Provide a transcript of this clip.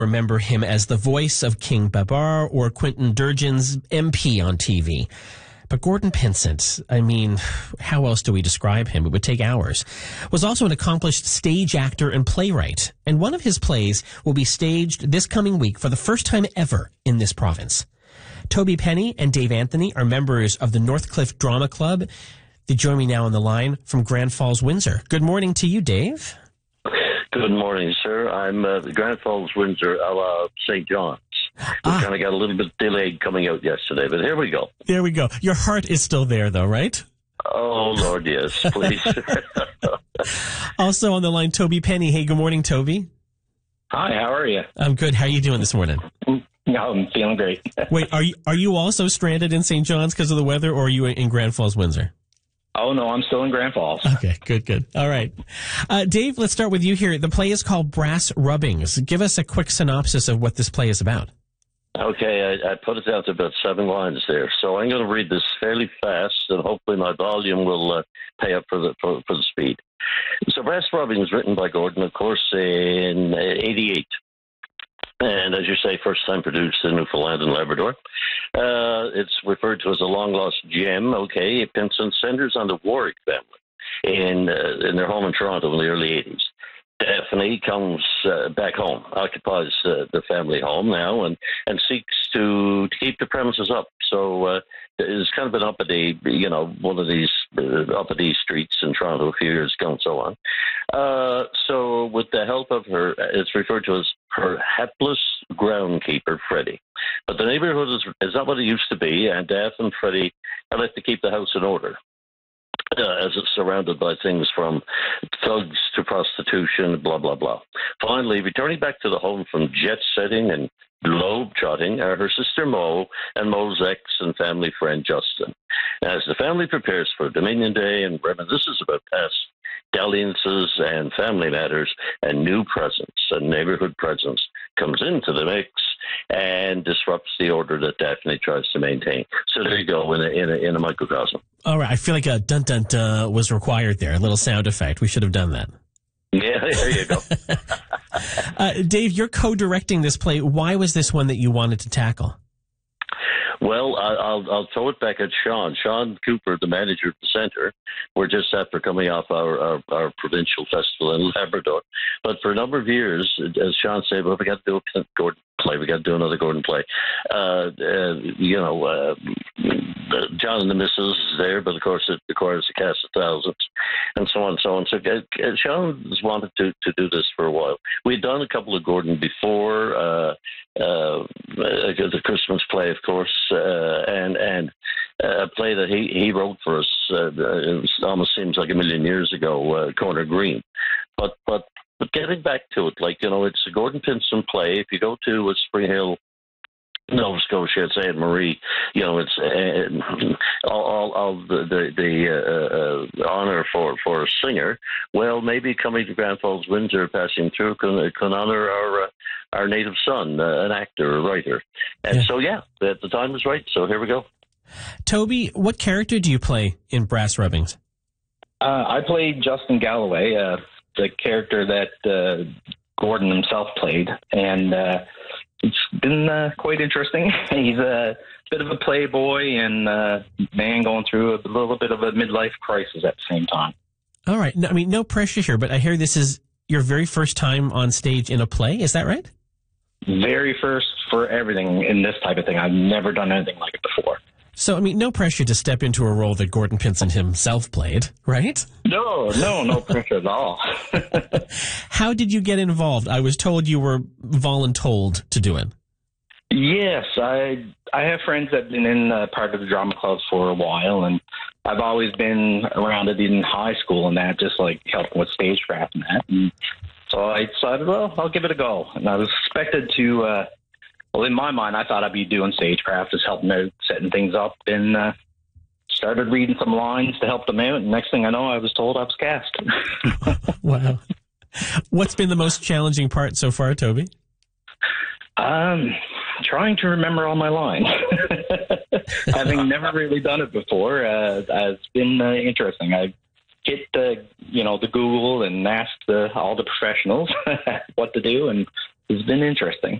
remember him as the voice of King Babar or Quentin Durgin's MP on TV. But Gordon Pinsent, I mean, how else do we describe him? It would take hours. Was also an accomplished stage actor and playwright. And one of his plays will be staged this coming week for the first time ever in this province. Toby Penny and Dave Anthony are members of the Northcliffe Drama Club. They join me now on the line from Grand Falls, Windsor. Good morning to you, Dave. Good morning, sir. I'm Grand Falls, Windsor, a la St. John's. We kind of got a little bit delayed coming out yesterday, but here we go. There we go. Your heart is still there, though, right? Oh, Lord, yes, please. Also on the line, Toby Penny. Hey, good morning, Toby. Hi, how are you? I'm good. How are you doing this morning? I'm feeling great. Wait, are you also stranded in St. John's because of the weather, or are you in Grand Falls, Windsor? Oh, no, I'm still in Grand Falls. Okay, good. All right. Dave, let's start with you here. The play is called Brass Rubbings. Give us a quick synopsis of what this play is about. Okay, I put it down to about 7 lines there, so I'm going to read this fairly fast, and hopefully my volume will pay up for the speed. So Brass Rubbings, written by Gordon, of course, in 88. And as you say, first time produced in Newfoundland and Labrador. It's referred to as a long-lost gem, okay. Pinsent centers on the Warwick family in their home in Toronto in the early 80s. Daphne comes back home, occupies the family home now, and seeks to keep the premises up. So it's kind of an uppity, one of these uppity streets in Toronto a few years ago and so on. So with the help of her, it's referred to as her hapless groundkeeper, Freddie. But the neighborhood is not what it used to be, and Daph and Freddie like to keep the house in order. As it's surrounded by things from thugs to prostitution, blah, blah, blah. Finally, returning back to the home from jet-setting and globe-trotting are her sister Mo and Mo's ex and family friend Justin. As the family prepares for Dominion Day and reminisces about past dalliances and family matters, a new presence, a neighborhood presence, comes into the mix and disrupts the order that Daphne tries to maintain. So there you go, in a microcosm. All right, I feel like a dun-dun-dun was required there, a little sound effect. We should have done that. Yeah, there you go. Dave, you're co-directing this play. Why was this one that you wanted to tackle? Well, I'll throw it back at Sean. Sean Cooper, the manager of the centre. We're just after coming off our provincial festival in Labrador. But for a number of years, as Sean said, well, we got to do a Gordon play. We got to do another Gordon play. John and the Missus is there, but of course it requires a cast of thousands, and so on and so on. So Sean has wanted to do this for a while. We'd done a couple of Gordon before, the Christmas play, of course, and a play that he wrote for us. It almost seems like a million years ago, Corner Green. But getting back to it, it's a Gordon Pinsent play. If you go to Spring Hill, Nova Scotia, it's Anne Marie. It's all the honor for a singer. Well, maybe coming to Grand Falls, Windsor, passing through, can honor our native son, an actor, a writer. And so, the time was right. So here we go. Toby, what character do you play in Brass Rubbings? I played Justin Galloway, the character that Gordon himself played, and it's been quite interesting. He's a bit of a playboy and man going through a little bit of a midlife crisis at the same time. All right. No, no pressure here, but I hear this is your very first time on stage in a play. Is that right? Very first for everything in this type of thing. I've never done anything like it before. So, no pressure to step into a role that Gordon Pinsent himself played, right? No pressure at all. How did you get involved? I was told you were voluntold to do it. Yes, I have friends that have been in part of the drama club for a while, and I've always been around it in high school and that, just like helping with stagecraft and that. And so I decided, well, I'll give it a go. And I was expected to... Well, in my mind, I thought I'd be doing stagecraft, just helping out, setting things up, and started reading some lines to help them out. And next thing I know, I was told I was cast. Wow. What's been the most challenging part so far, Toby? Trying to remember all my lines. Having never really done it before, it's been interesting. I hit the Google and asked all the professionals what to do, and it's been interesting.